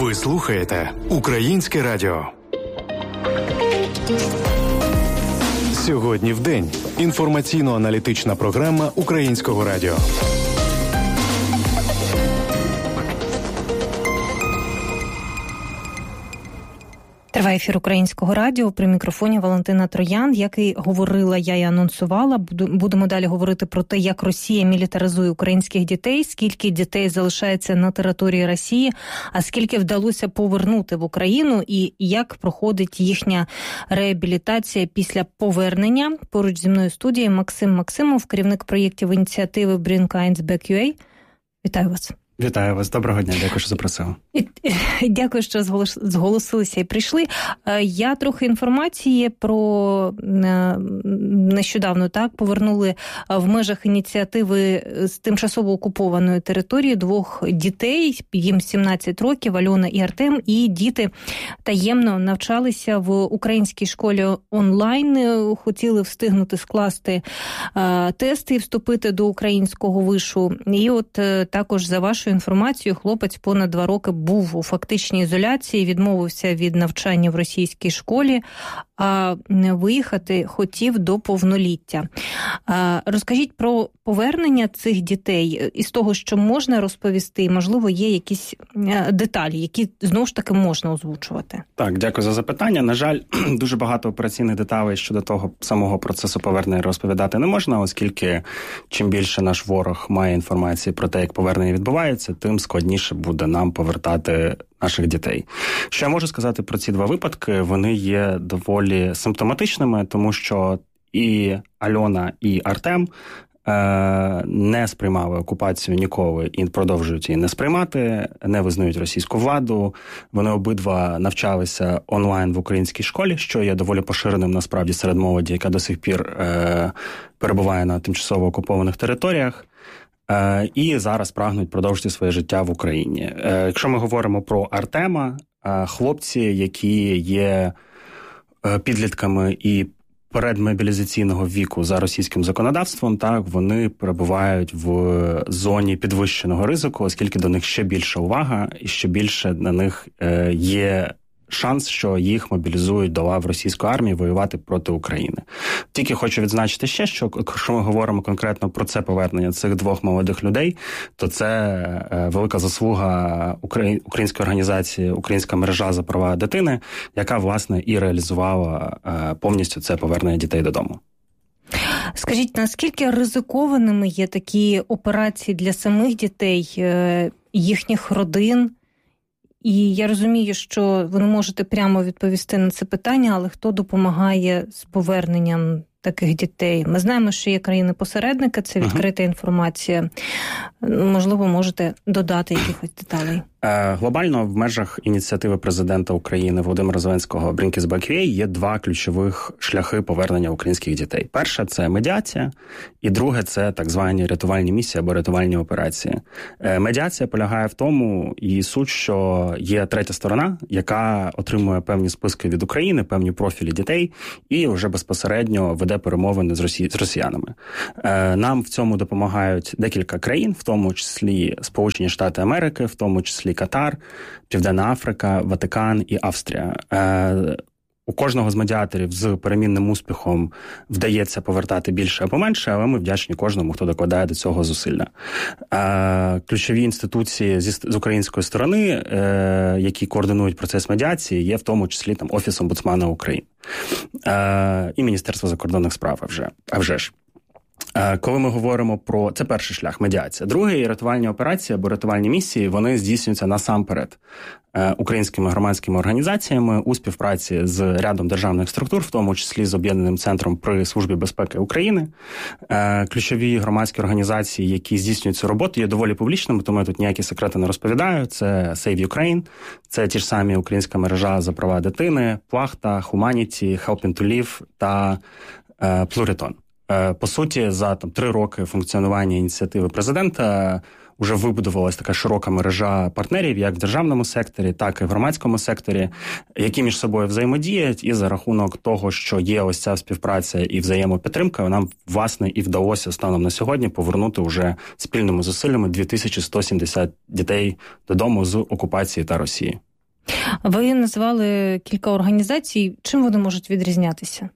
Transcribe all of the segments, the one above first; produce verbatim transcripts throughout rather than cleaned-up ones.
Ви слухаєте Українське радіо. Сьогодні в день. Інформаційно-аналітична програма Українського радіо. Триває ефір Українського радіо. При мікрофоні Валентина Троян. Як і говорила, я і анонсувала. Будемо далі говорити про те, як Росія мілітаризує українських дітей, скільки дітей залишається на території Росії, а скільки вдалося повернути в Україну і як проходить їхня реабілітація після повернення. Поруч зі мною в студії Максим Максимов, керівник проєктів ініціативи Bring Kinds Back ю ей. Вітаю вас. Вітаю вас. Доброго дня. Дякую, що запросили. Дякую, що зголосилися і прийшли. Я трохи інформації про нещодавно так повернули в межах ініціативи з тимчасово окупованої території двох дітей, їм сімнадцять років, Альона і Артем, і діти таємно навчалися в українській школі онлайн, хотіли встигнути скласти тести і вступити до українського вишу. І от також за вашою інформацією, хлопець понад два роки був у фактичній ізоляції, відмовився від навчання в російській школі, а виїхати хотів до повноліття. Розкажіть про повернення цих дітей. Із того, що можна розповісти, можливо, є якісь деталі, які, знову ж таки, можна озвучувати. Так, дякую за запитання. На жаль, дуже багато операційних деталей щодо того самого процесу повернення розповідати не можна, оскільки чим більше наш ворог має інформації про те, як повернення відбувається, тим складніше буде нам повертати наших дітей. Що я можу сказати про ці два випадки? Вони є доволі симптоматичними, тому що і Альона, і Артем е- не сприймали окупацію ніколи і продовжують її не сприймати, не визнають російську владу. Вони обидва навчалися онлайн в українській школі, що є доволі поширеним насправді серед молоді, яка до сих пір е- перебуває на тимчасово окупованих територіях. І зараз прагнуть продовжити своє життя в Україні. Якщо ми говоримо про Артема, хлопці, які є підлітками і передмобілізаційного віку за російським законодавством, так, вони перебувають в зоні підвищеного ризику, оскільки до них ще більша увага і ще більше на них є шанс, що їх мобілізують до лав російської армії воювати проти України. Тільки хочу відзначити ще, що якщо ми говоримо конкретно про це повернення цих двох молодих людей, то це велика заслуга української організації «Українська мережа за права дитини», яка, власне, і реалізувала повністю це повернення дітей додому. Скажіть, наскільки ризикованими є такі операції для самих дітей, їхніх родин? І я розумію, що ви не можете прямо відповісти на це питання, але хто допомагає з поверненням таких дітей? Ми знаємо, що є країни-посередники, це відкрита інформація. Можливо, можете додати якихось деталей? Глобально в межах ініціативи президента України Володимира Зеленського «Bring Kinds Back ю ей» є два ключових шляхи повернення українських дітей. Перше – це медіація, і друге – це так звані рятувальні місії або рятувальні операції. Медіація полягає в тому, і суть, що є третя сторона, яка отримує певні списки від України, певні профілі дітей, і вже безпосередньо веде перемовини з, росі... з росіянами. Нам в цьому допомагають декілька країн, в тому числі Сполучені Штати Америки, в тому числі Катар, Південна Африка, Ватикан і Австрія. Е, у кожного з медіаторів з перемінним успіхом вдається повертати більше або менше, але ми вдячні кожному, хто докладає до цього зусилля. Е, ключові інституції зі, з української сторони, е, які координують процес медіації, є в тому числі там, Офіс омбудсмана України е, і Міністерство закордонних справ, а вже, а вже ж. Коли ми говоримо про... Це перший шлях – медіація. Другий – рятувальні операції або рятувальні місії, вони здійснюються насамперед українськими громадськими організаціями у співпраці з рядом державних структур, в тому числі з Об'єднаним центром при Службі безпеки України. Ключові громадські організації, які здійснюють цю роботу, є доволі публічними, тому я тут ніякі секрети не розповідаю. Це Save Ukraine, це ті ж самі Українська мережа за права дитини, Плахта, Humanity, Helping to Live та Pluriton. По суті, за там три роки функціонування ініціативи президента вже вибудувалася така широка мережа партнерів, як в державному секторі, так і в громадському секторі, які між собою взаємодіють, і за рахунок того, що є ось ця співпраця і взаємопідтримка, нам, власне, і вдалося станом на сьогодні повернути вже спільними зусиллями дві тисячі сто сімдесят дітей додому з окупації та Росії. Ви назвали кілька організацій. Чим вони можуть відрізнятися?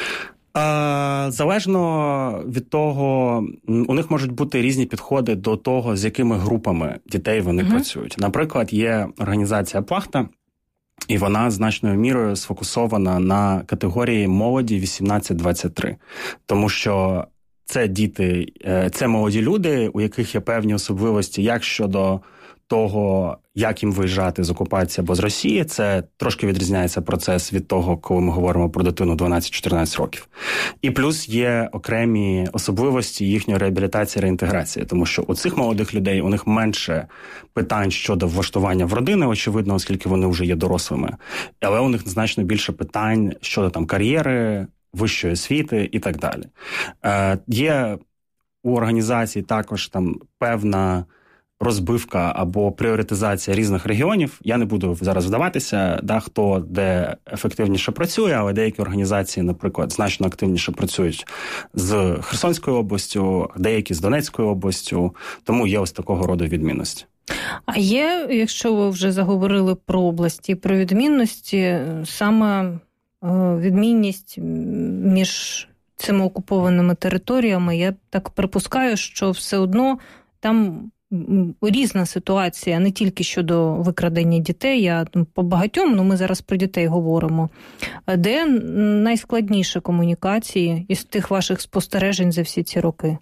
Залежно від того, у них можуть бути різні підходи до того, з якими групами дітей вони uh-huh. працюють. Наприклад, є організація «Плахта», і вона значною мірою сфокусована на категорії молоді вісімнадцять двадцять три. Тому що це діти, це молоді люди, у яких є певні особливості як щодо того, як їм виїжджати з окупації або з Росії. Це трошки відрізняється процес від того, коли ми говоримо про дитину дванадцять-чотирнадцять років. І плюс є окремі особливості їхньої реабілітації, реінтеграції, тому що у цих молодих людей у них менше питань щодо влаштування в родини, очевидно, оскільки вони вже є дорослими, але у них значно більше питань щодо там кар'єри, вищої освіти і так далі. Е, є у організації також там певна розбивка або пріоритизація різних регіонів. Я не буду зараз вдаватися, да, хто де ефективніше працює, але деякі організації, наприклад, значно активніше працюють з Херсонською областю, деякі з Донецькою областю, тому є ось такого роду відмінності. А є, якщо ви вже заговорили про області, про відмінності, саме відмінність між цими окупованими територіями, я так припускаю, що все одно там різна ситуація, не тільки щодо викрадення дітей, а по багатьом, ну ми зараз про дітей говоримо. Де найскладніше комунікації із тих ваших спостережень за всі ці роки?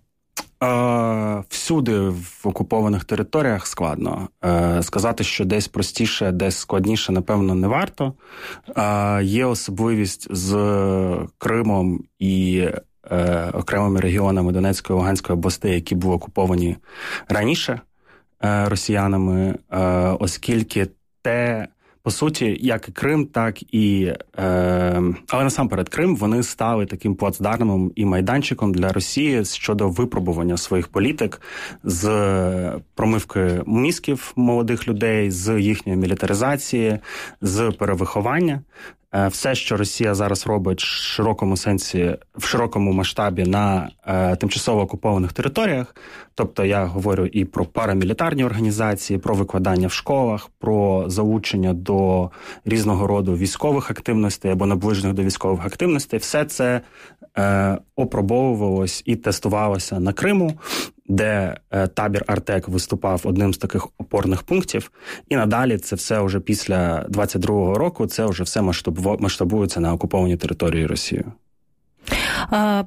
Всюди в окупованих територіях складно. Сказати, що десь простіше, десь складніше, напевно, не варто. Є особливість з Кримом і окремими регіонами Донецької і Луганської областей, які були окуповані раніше росіянами, оскільки те, по суті, як і Крим, так і... Але насамперед Крим, вони стали таким плацдармом і майданчиком для Росії щодо випробування своїх політик з промивки мізків молодих людей, з їхньої мілітаризації, з перевиховання. Все, що Росія зараз робить в широкому сенсі, в широкому масштабі на е, тимчасово окупованих територіях, тобто я говорю і про парамілітарні організації, про викладання в школах, про залучення до різного роду військових активностей або наближених до військових активностей, все це е, опробовувалось і тестувалося на Криму, де е, табір Артек виступав одним з таких опорних пунктів, і надалі це все вже після двадцять другого року, це вже все масштабується на окупованій території Росії. А,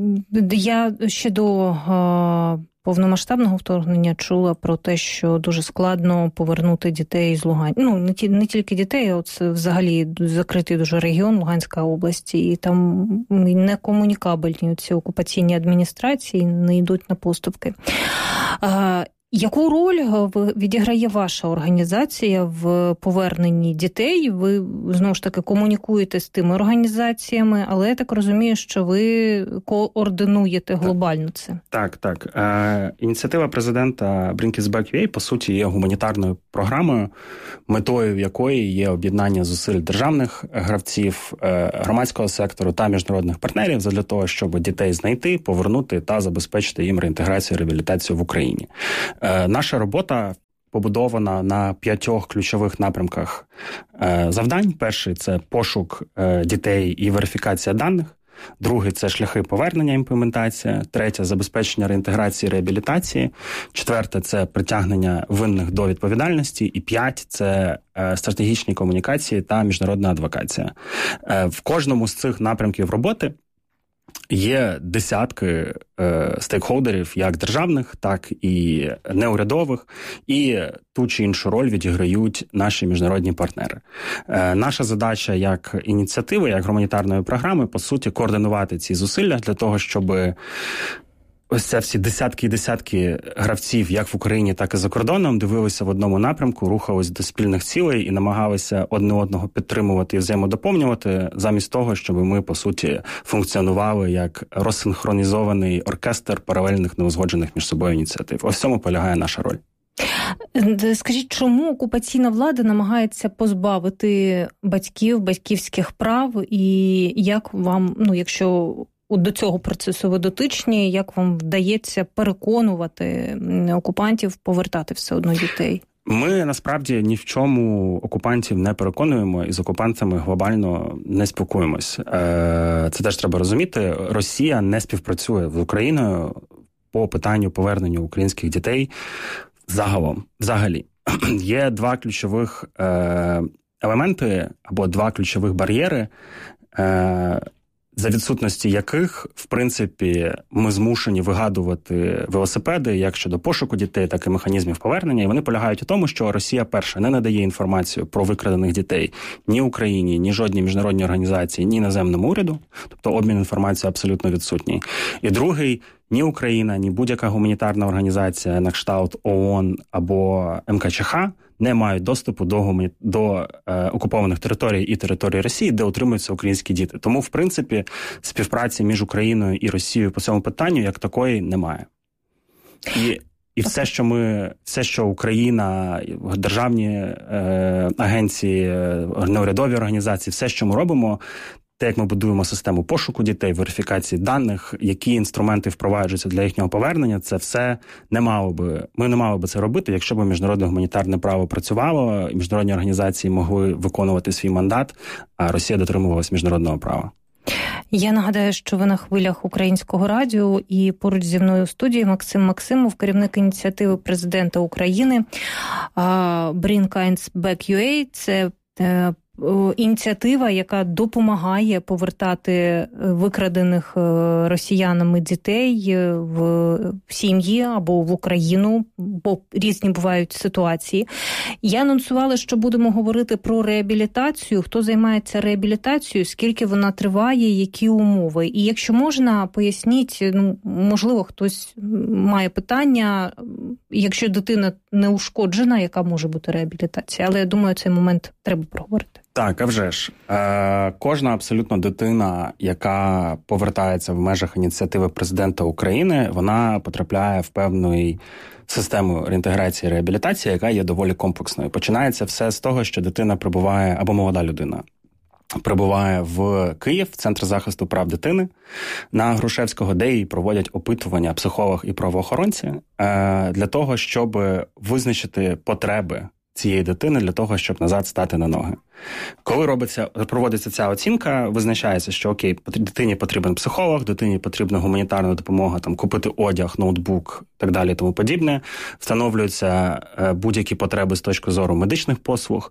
я ще до а, повномасштабного вторгнення чула про те, що дуже складно повернути дітей з Луганська. Ну, не, ті, не тільки дітей, а це взагалі закритий дуже регіон Луганська область, і там некомунікабельні ці окупаційні адміністрації, не йдуть на поступки. А, яку роль відіграє ваша організація в поверненні дітей? Ви, знову ж таки, комунікуєте з тими організаціями, але я так розумію, що ви координуєте глобально це. Так, так. Е, ініціатива президента Bring Kids Back ю ей, по суті, є гуманітарною програмою, метою якої є об'єднання зусиль державних гравців, е, громадського сектору та міжнародних партнерів задля того, щоб дітей знайти, повернути та забезпечити їм реінтеграцію і реабілітацію в Україні. Наша робота побудована на п'ятьох ключових напрямках завдань. Перший – це пошук дітей і верифікація даних. Другий – це шляхи повернення, імплементація. Третє – забезпечення реінтеграції і реабілітації. Четверте – це притягнення винних до відповідальності. І п'ять – це стратегічні комунікації та міжнародна адвокація. В кожному з цих напрямків роботи є десятки е, стейкхолдерів, як державних, так і неурядових, і ту чи іншу роль відіграють наші міжнародні партнери. Е, наша задача як ініціативи, як гуманітарної програми, по суті, координувати ці зусилля для того, щоб ось це всі десятки і десятки гравців, як в Україні, так і за кордоном, дивилися в одному напрямку, рухались до спільних цілей і намагалися одне одного підтримувати і взаємодоповнювати, замість того, щоб ми, по суті, функціонували як розсинхронізований оркестр паралельних неузгоджених між собою ініціатив. Ось в цьому полягає наша роль. Скажіть, чому окупаційна влада намагається позбавити батьків, батьківських прав, і як вам, ну, якщо до цього процесу ви дотичні, як вам вдається переконувати окупантів повертати все одно дітей? Ми, насправді, ні в чому окупантів не переконуємо і з окупантами глобально не спілкуємось. Це теж треба розуміти. Росія не співпрацює з Україною по питанню повернення українських дітей загалом. Взагалі. Є два ключових елементи або два ключових бар'єри, за відсутності яких, в принципі, ми змушені вигадувати велосипеди як щодо пошуку дітей, так і механізмів повернення. І вони полягають у тому, що Росія, перша, не надає інформацію про викрадених дітей ні Україні, ні жодній міжнародній організації, ні іноземному уряду. Тобто обмін інформацією абсолютно відсутній. І другий, ні Україна, ні будь-яка гуманітарна організація на кшталт ООН або ем ка че ха не мають доступу до, гумані... до е, окупованих територій і території Росії, де утримуються українські діти. Тому, в принципі, співпраці між Україною і Росією по цьому питанню як такої немає. І, і все, що ми, все, що Україна, державні е, агенції, неурядові організації, все, що ми робимо, те, як ми будуємо систему пошуку дітей, верифікації даних, які інструменти впроваджуються для їхнього повернення, це все не мало би, ми не мали би це робити, якщо б міжнародне гуманітарне право працювало, і міжнародні організації могли виконувати свій мандат, а Росія дотримувалась міжнародного права. Я нагадаю, що ви на хвилях Українського радіо, і поруч зі мною у студії Максим Максимов, керівник ініціативи президента України Bring Kinds Back ю ей. Це ініціатива, яка допомагає повертати викрадених росіянами дітей в сім'ї або в Україну, бо різні бувають ситуації. Я анонсувала, що будемо говорити про реабілітацію, хто займається реабілітацією, скільки вона триває, які умови. І якщо можна, поясніть, ну, можливо, хтось має питання, якщо дитина не ушкоджена, яка може бути реабілітація. Але я думаю, цей момент треба проговорити. Так, а вже ж. Е, кожна абсолютно дитина, яка повертається в межах ініціативи президента України, вона потрапляє в певну систему реінтеграції і реабілітації, яка є доволі комплексною. Починається все з того, що дитина прибуває, або молода людина, прибуває в Київ, в Центр захисту прав дитини, на Грушевського, де їй проводять опитування психолог і правоохоронці е, для того, щоб визначити потреби цієї дитини для того, щоб назад стати на ноги. Коли робиться, проводиться ця оцінка, визначається, що окей, дитині потрібен психолог, дитині потрібна гуманітарна допомога, там, купити одяг, ноутбук, так далі, тому подібне. Встановлюються е, будь-які потреби з точки зору медичних послуг,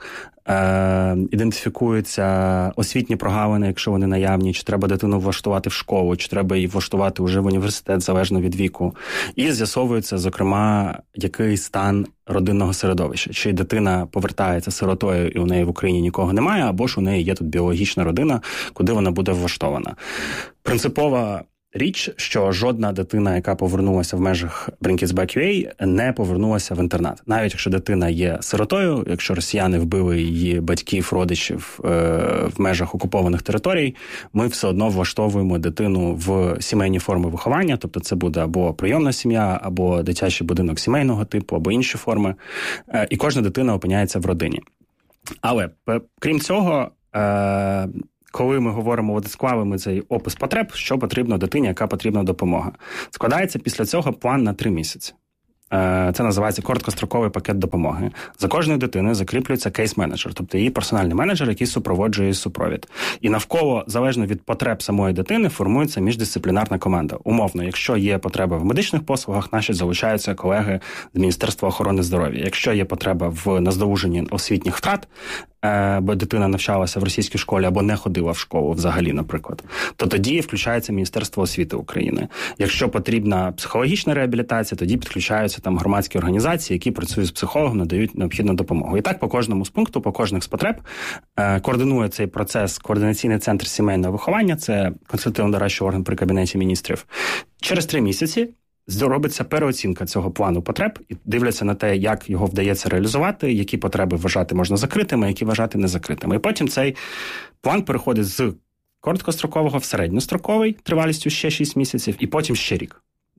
е, ідентифікуються освітні прогалини, якщо вони наявні, чи треба дитину влаштувати в школу, чи треба її влаштувати вже в університет, залежно від віку. І з'ясовується, зокрема, який стан родинного середовища. Чи дитина повертається сиротою і у неї в Україні нікого немає, або ж у неї є тут біологічна родина, куди вона буде влаштована. Принципова річ, що жодна дитина, яка повернулася в межах Bring Kids Back ю ей, не повернулася в інтернат. Навіть якщо дитина є сиротою, якщо росіяни вбили її батьків, родичів е- в межах окупованих територій, ми все одно влаштовуємо дитину в сімейні форми виховання, тобто це буде або прийомна сім'я, або дитячий будинок сімейного типу, або інші форми. Е- і кожна дитина опиняється в родині. Але, крім цього, е- коли ми говоримо, от склали цей опис потреб, що потрібно дитині, яка потрібна допомога. Складається після цього план на три місяці. Це називається короткостроковий пакет допомоги. За кожною дитиною закріплюється кейс-менеджер, тобто її персональний менеджер, який супроводжує її супровід. І навколо, залежно від потреб самої дитини, формується міждисциплінарна команда. Умовно, якщо є потреба в медичних послугах, наші залучаються колеги з Міністерства охорони здоров'я. Якщо є потреба в наздолуженні освітніх втрат, бо дитина навчалася в російській школі або не ходила в школу взагалі, наприклад, то тоді включається Міністерство освіти України. Якщо потрібна психологічна реабілітація, тоді підключаються там громадські організації, які працюють з психологом, надають необхідну допомогу. І так по кожному з пункту, по кожних з потреб координує цей процес Координаційний центр сімейного виховання, це консультативно-дорадчий орган при Кабінеті міністрів. Через три місяці робиться переоцінка цього плану потреб і дивляться на те, як його вдається реалізувати, які потреби вважати можна закритими, які вважати незакритими. І потім цей план переходить з короткострокового в середньостроковий, тривалістю ще шість місяців, і потім ще рік.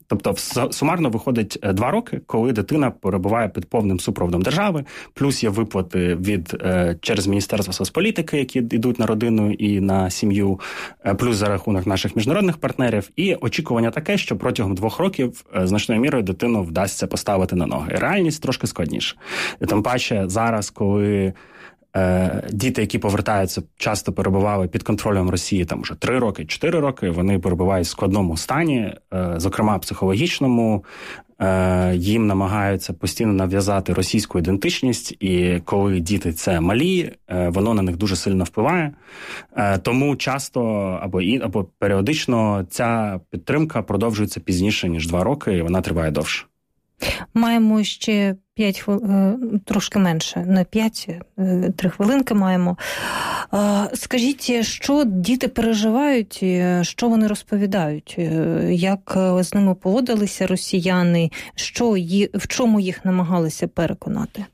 Тобто сумарно виходить два роки, коли дитина перебуває під повним супроводом держави, плюс є виплати від через Міністерство соцполітики, які йдуть на родину і на сім'ю, плюс за рахунок наших міжнародних партнерів, і очікування таке, що протягом двох років значною мірою дитину вдасться поставити на ноги. Реальність трошки складніша. І тим паче зараз, коли діти, які повертаються, часто перебували під контролем Росії там уже три роки, чотири роки, вони перебувають в складному стані, зокрема психологічному, їм намагаються постійно нав'язати російську ідентичність, і коли діти це малі, воно на них дуже сильно впливає. Тому часто або, або періодично ця підтримка продовжується пізніше, ніж два роки, і вона триває довше. Маємо ще п'ять хвилин, трошки менше, не п'ять, три хвилинки маємо. Скажіть, що діти переживають, що вони розповідають, як з ними поводилися росіяни, що, в чому їх намагалися переконати?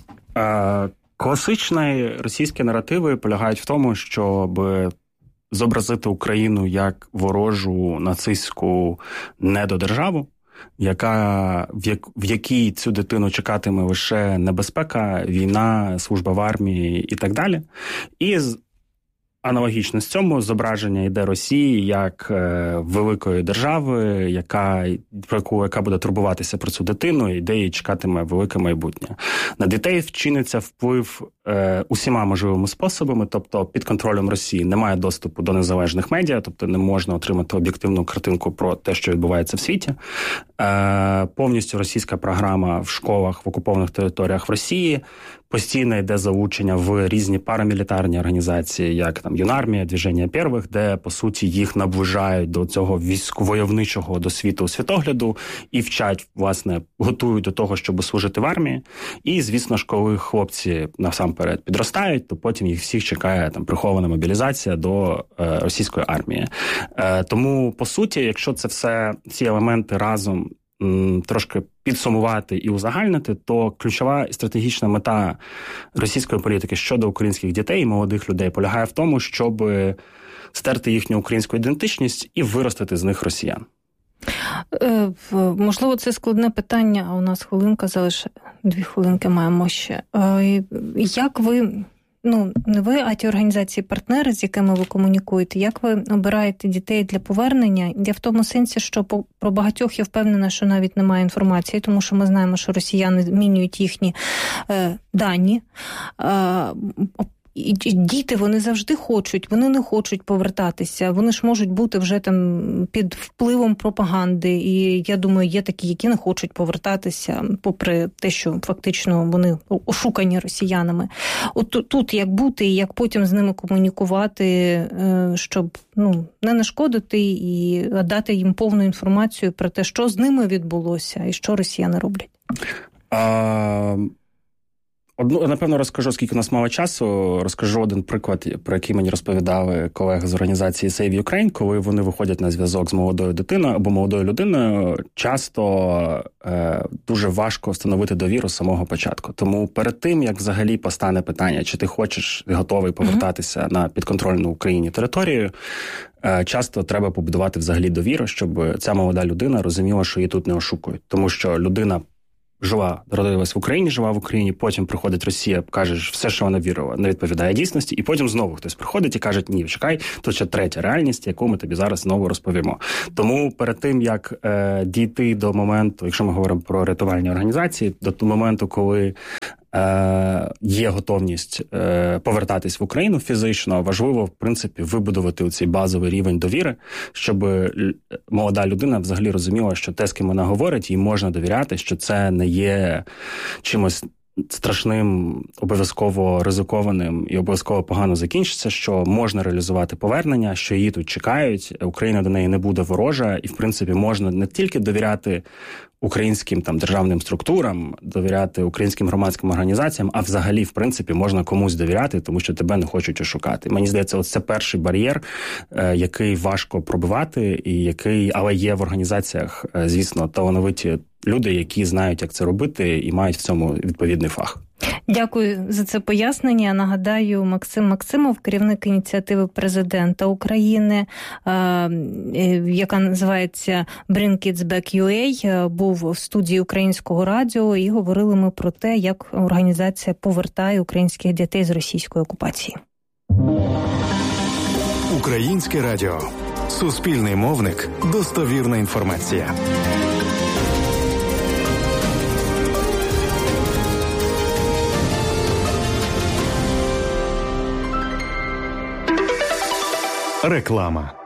Класичні російські наративи полягають в тому, щоб зобразити Україну як ворожу нацистську недодержаву, яка, в, як, в якій цю дитину чекатиме лише небезпека, війна, служба в армії і так далі. І аналогічно з цьому зображення йде Росії як е, великої держави, яка, про яку, яка буде турбуватися про цю дитину, і де її чекатиме велике майбутнє. На дітей вчиниться вплив е, усіма можливими способами, тобто під контролем Росії немає доступу до незалежних медіа, тобто не можна отримати об'єктивну картинку про те, що відбувається в світі. Е, повністю російська програма в школах в окупованих територіях в Росії, постійно йде залучення в різні парамілітарні організації, як там Юнармія, Движення Первих, де, по суті, їх наближають до цього військово-войовничого досвіду світогляду і вчать, власне, готують до того, щоб служити в армії. І, звісно ж, коли хлопці насамперед підростають, то потім їх всіх чекає там прихована мобілізація до е, російської армії. Е, тому, по суті, якщо це все, ці елементи разом трошки підсумувати і узагальнити, то ключова і стратегічна мета російської політики щодо українських дітей і молодих людей полягає в тому, щоб стерти їхню українську ідентичність і виростити з них росіян. Е, можливо, це складне питання, а у нас хвилинка залишає, дві хвилинки маємо ще. Е, як ви... Ну, не ви, а ті організації-партнери, з якими ви комунікуєте, як ви обираєте дітей для повернення? Я в тому сенсі, що по, про багатьох я впевнена, що навіть немає інформації, тому що ми знаємо, що росіяни змінюють їхні е, дані. Е, І діти, вони завжди хочуть, вони не хочуть повертатися, вони ж можуть бути вже там під впливом пропаганди, і я думаю, є такі, які не хочуть повертатися, попри те, що фактично вони ошукані росіянами. От тут як бути і як потім з ними комунікувати, щоб ну, не нашкодити і дати їм повну інформацію про те, що з ними відбулося і що росіяни роблять? А... Одну, напевно, розкажу, оскільки у нас мало часу, розкажу один приклад, про який мені розповідали колеги з організації Save Ukraine, коли вони виходять на зв'язок з молодою дитиною або молодою людиною, часто е, дуже важко встановити довіру з самого початку. Тому перед тим, як взагалі постане питання, чи ти хочеш, ти готовий повертатися mm-hmm. на підконтрольну Україні територію, е, часто треба побудувати взагалі довіру, щоб ця молода людина розуміла, що її тут не ошукують. Тому що людина жила, народилась в Україні, жила в Україні, потім приходить Росія, каже, все, що вона вірила, не відповідає дійсності, і потім знову хтось приходить і каже, ні, чекай, тут ще третя реальність, яку ми тобі зараз знову розповімо. Тому перед тим, як е, дійти до моменту, якщо ми говоримо про рятувальні організації, до моменту, коли е, є готовність е, повертатись в Україну фізично, важливо, в принципі, вибудувати цей базовий рівень довіри, щоб молода людина взагалі розуміла, що те, з ким вона говорить, їй можна довіряти, що це не є чимось страшним, обов'язково ризикованим і обов'язково погано закінчиться, що можна реалізувати повернення, що її тут чекають, Україна до неї не буде ворожа, і, в принципі, можна не тільки довіряти українським там державним структурам, довіряти українським громадським організаціям, а взагалі, в принципі, можна комусь довіряти, тому що тебе не хочуть ошукати. Мені здається, ось це перший бар'єр, е, який важко пробивати, і який, але є в організаціях, е, звісно, талановиті люди, які знають, як це робити і мають в цьому відповідний фах. Дякую за це пояснення. Нагадаю, Максим Максимов, керівник ініціативи президента України, яка називається Bring Kids Back ю ей, був в студії Українського радіо, і говорили ми про те, як організація повертає українських дітей з російської окупації. Українське радіо. Суспільний мовник. Достовірна інформація. Реклама.